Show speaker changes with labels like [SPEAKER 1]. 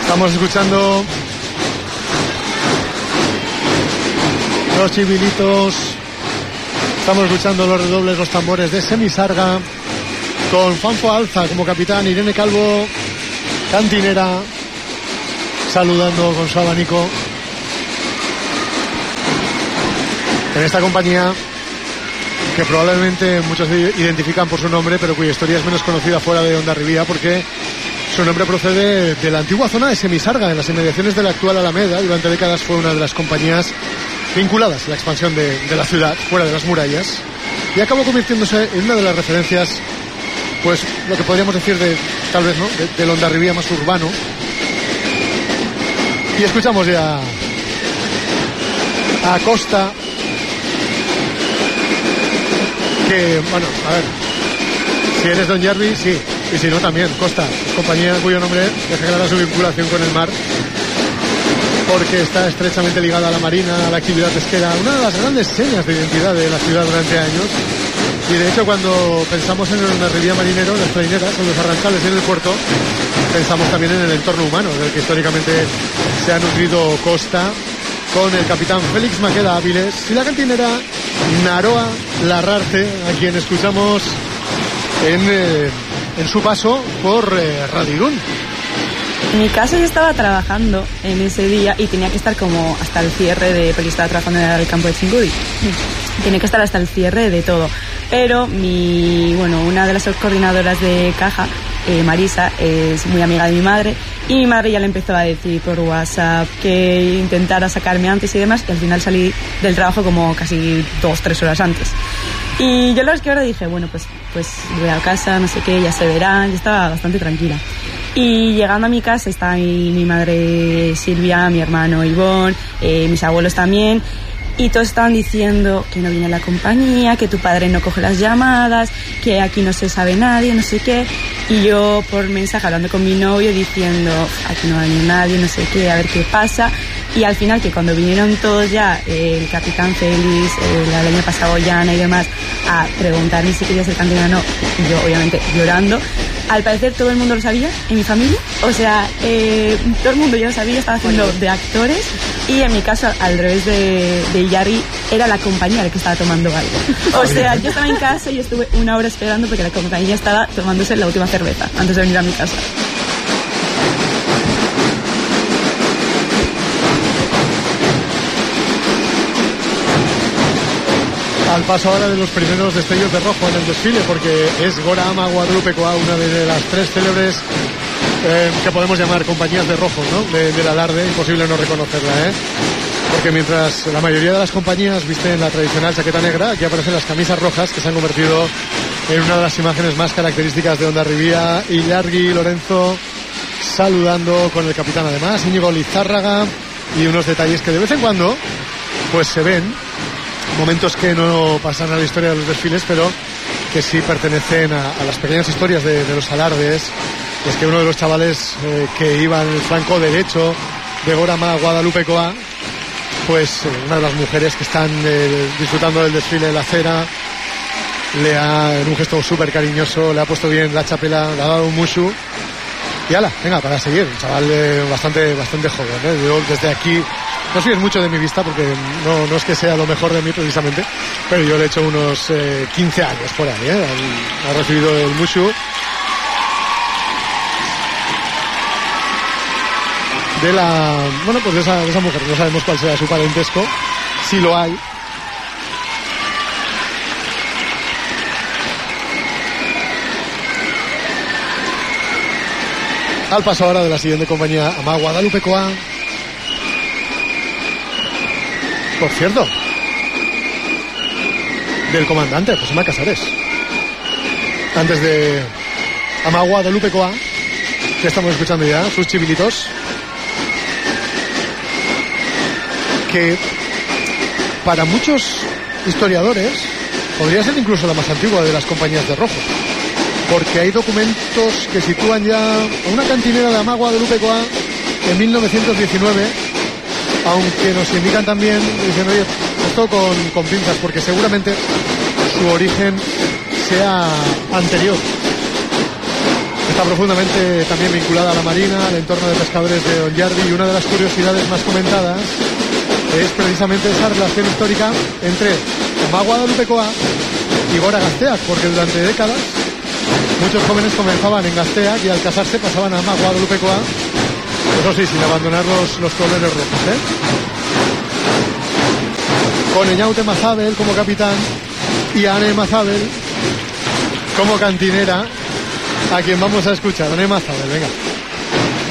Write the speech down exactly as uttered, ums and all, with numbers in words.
[SPEAKER 1] Estamos escuchando los chibilitos, estamos escuchando los redobles, los tambores de Semisarga, con Fanfo Alza como capitán, Irene Calvo, cantinera, saludando con su abanico. En esta compañía, que probablemente muchos identifican por su nombre, pero cuya historia es menos conocida fuera de Hondarribia, porque su nombre procede de la antigua zona de Semisarga, en las inmediaciones de la actual Alameda. Durante décadas fue una de las compañías vinculadas a la expansión de, de la ciudad, fuera de las murallas, y acabó convirtiéndose en una de las referencias, pues lo que podríamos decir de, tal vez, ¿no?, de, del Hondarribia más urbano. Y escuchamos ya a Costa, que, bueno, a ver, si eres Don Jerry, sí, y si no también, Costa, es compañía cuyo nombre deja clara su vinculación con el mar, porque está estrechamente ligada a la marina, a la actividad pesquera, una de las grandes señas de identidad de la ciudad durante años. Y de hecho, cuando pensamos en el Hondarribia marinero, en las traineras, en los arrancales y en el puerto, pensamos también en el entorno humano, del que históricamente se ha nutrido Costa, con el capitán Félix Maqueda Áviles y la cantinera Naroa Larrarte, a quien escuchamos en, eh, en su paso por eh, Radio Irún.
[SPEAKER 2] En mi caso yo estaba trabajando en ese día y tenía que estar como hasta el cierre de, porque estaba trabajando en el campo de Chingudi. Tenía que estar hasta el cierre de todo. Pero mi, bueno, una de las coordinadoras de caja, eh, Marisa, es muy amiga de mi madre, y mi madre ya le empezó a decir por WhatsApp que intentara sacarme antes y demás, y al final salí del trabajo como casi dos, tres horas antes. Y yo la verdad es que ahora dije, bueno, pues, pues voy a casa, no sé qué, ya se verán, yo estaba bastante tranquila. Y llegando a mi casa está mi, mi madre Silvia, mi hermano Ivón, eh, mis abuelos también, y todos estaban diciendo que no viene la compañía, que tu padre no coge las llamadas, que aquí no se sabe nadie, no sé qué. Y yo por mensaje hablando con mi novio diciendo, aquí no va a venir nadie, no sé qué, a ver qué pasa. Y al final, que cuando vinieron todos ya, eh, el capitán Félix, eh, la leña pasagoyana y demás, a preguntarme si quería ser cantina o no, y yo obviamente llorando, al parecer todo el mundo lo sabía en mi familia, o sea, eh, todo el mundo ya lo sabía, estaba haciendo de actores, y en mi caso, al revés de, de Yari, era la compañía la que estaba tomando algo. O sea, yo estaba en casa y estuve una hora esperando porque la compañía estaba tomándose la última cerveza antes de venir a mi casa.
[SPEAKER 1] Al paso ahora de los primeros destellos de rojo en el desfile, porque es Gora Ama Guadalupecoa, una de las tres célebres eh, que podemos llamar compañías de rojo, ¿no?, de, del alarde. Imposible no reconocerla, ¿eh? Porque mientras la mayoría de las compañías visten la tradicional chaqueta negra, aquí aparecen las camisas rojas, que se han convertido en una de las imágenes más características de Hondarribia. Ilargi Lorenzo saludando con el capitán, además Íñigo Lizárraga, y unos detalles que de vez en cuando pues se ven, momentos que no pasan a la historia de los desfiles, pero que sí pertenecen a, a las pequeñas historias de, de los alardes. Es que uno de los chavales eh, que iba en el flanco derecho de Gora Ama Guadalupecoa, pues eh, una de las mujeres que están eh, disfrutando del desfile de la cera, le ha, en un gesto súper cariñoso, le ha puesto bien la chapela, le ha dado un mushu, y ala, venga, para seguir. Un chaval eh, bastante, bastante joven, ¿eh? Yo desde aquí no soy mucho de mi vista, porque no, no es que sea lo mejor de mí precisamente, pero yo le he hecho unos eh, quince años por ahí, ¿eh? Ha recibido el mushu de la, bueno, pues de esa, de esa mujer. No sabemos cuál sea su parentesco, si lo hay. Al paso ahora de la siguiente compañía, Ama Guadalupecoa. Por cierto, del comandante Josema Casares. Antes de Ama Guadalupecoa, que estamos escuchando ya, sus chivilitos, que para muchos historiadores podría ser incluso la más antigua de las compañías de rojo, porque hay documentos que sitúan ya a una cantinera de Ama Guadalupecoa en mil novecientos diecinueve, aunque nos indican también, dicen, oye, esto con, con pinzas, porque seguramente su origen sea anterior. está profundamente también vinculada a la marina, al entorno de pescadores de Ollardi, y una de las curiosidades más comentadas es precisamente esa relación histórica entre Omagua Guadalupecoa y Gora Gazteak, porque durante décadas muchos jóvenes comenzaban en Gazteak y al casarse pasaban a Omagua Guadalupecoa, eso sí, sin abandonar los, los colores rojos, ¿eh? Con Eñaute Mazabel como capitán y Ane Mazabel como cantinera, a quien vamos a escuchar. Ane Mazabel, venga.